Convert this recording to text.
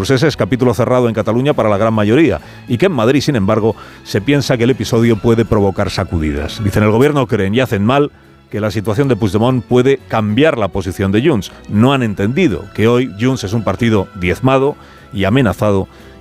Pues ese es capítulo cerrado en Cataluña para la gran mayoría, y que en Madrid, sin embargo, se piensa que el episodio puede provocar sacudidas. Dicen, el gobierno creen y hacen mal que la situación de Puigdemont puede cambiar la posición de Junts. No han entendido que hoy Junts es un partido diezmado y amenazado